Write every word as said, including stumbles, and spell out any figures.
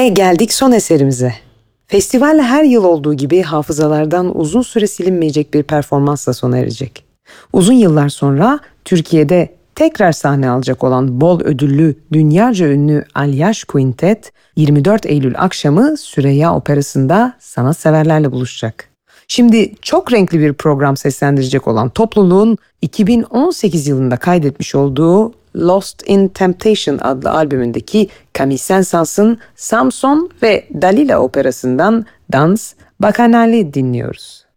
geldik son eserimize. Festival her yıl olduğu gibi hafızalardan uzun süre silinmeyecek bir performansla sona erecek. Uzun yıllar sonra Türkiye'de tekrar sahne alacak olan bol ödüllü, dünyaca ünlü Alyaş Quintet, yirmi dört Eylül akşamı Süreyya Operası'nda sanatseverlerle buluşacak. Şimdi çok renkli bir program seslendirecek olan topluluğun iki bin on sekiz yılında kaydetmiş olduğu Lost in Temptation adlı albümündeki Camille Saint-Saëns'ın Samson ve Dalila operasından Dans Bacchanali dinliyoruz.